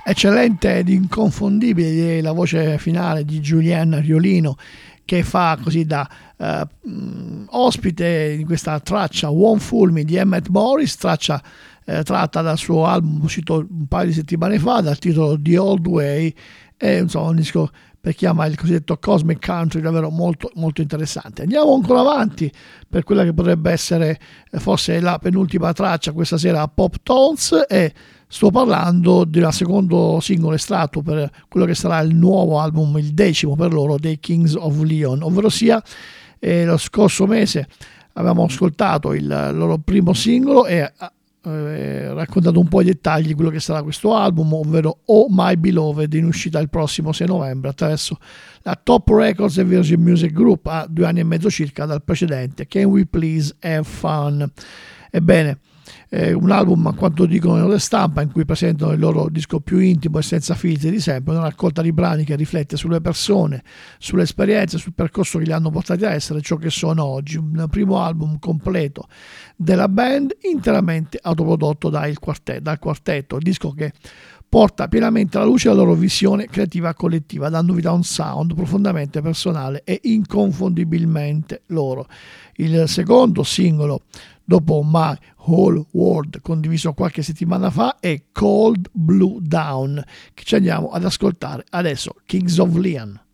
eccellente ed inconfondibile, direi, la voce finale di Julien Riolino, che fa così da ospite di questa traccia Won't Fool Me di Emmett Morris, traccia tratta dal suo album uscito un paio di settimane fa dal titolo The Old Way. È insomma un disco per chi ama il cosiddetto Cosmic Country davvero molto molto interessante. Andiamo ancora avanti per quella che potrebbe essere forse la penultima traccia questa sera a Pop Tones, e sto parlando del secondo singolo estratto per quello che sarà il nuovo album, il 10° per loro, dei Kings of Leon, ovvero sia lo scorso mese avevamo ascoltato il loro primo singolo e raccontato un po' i dettagli di quello che sarà questo album, ovvero Oh My Beloved, in uscita il prossimo 6 novembre attraverso la Top Records e Virgin Music Group, a 2 anni e mezzo circa dal precedente Can We Please Have Fun. Ebbene, un album, a quanto dicono le stampa, in cui presentano il loro disco più intimo e senza filtri di sempre, una raccolta di brani che riflette sulle persone, sulle esperienze, sul percorso che li hanno portati a essere ciò che sono oggi. Un primo album completo della band, interamente autoprodotto dal quartetto, disco che porta pienamente alla luce la loro visione creativa collettiva, dando vita a un sound profondamente personale e inconfondibilmente loro. Il secondo singolo dopo My Whole World, condiviso qualche settimana fa, è Cold Blue Down, che ci andiamo ad ascoltare adesso, Kings of Leon.